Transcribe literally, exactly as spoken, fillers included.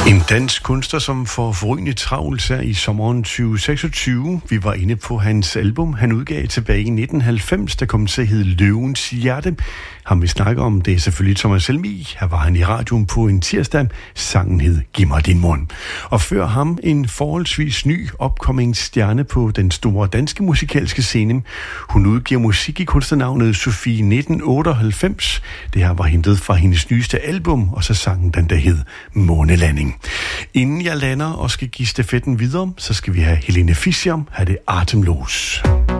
En dansk kunstner, som får forrygende travlt i sommeren tyve seksogtyve. Vi var inde på hans album, han udgav tilbage i nitten halvfems, der kom til at hedde Løvens Hjerte. Ham vi snakker om, det er selvfølgelig Thomas Helmig. Her var han i radioen på en tirsdag. Sangen hed Giv mig din mund. Og før ham en forholdsvis ny upcoming stjerne på den store danske musikalske scene. Hun udgiver musik i kunstnernavnet Sofie nitten otteoghalvfems. Det her var hentet fra hendes nyeste album, og så sangen den, der hed Månelanding. Inden jeg lander og skal give stafetten videre, så skal vi have Helene Fischer, have det Atemlos.